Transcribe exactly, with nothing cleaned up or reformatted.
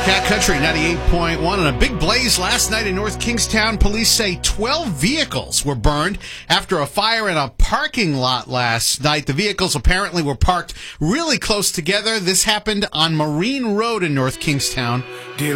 Cat Country ninety-eight point one. And a big blaze last night in North Kingstown. Police say twelve vehicles were burned after a fire in a parking lot last night. The vehicles apparently were parked really close together. This happened on Marine Road in North Kingstown.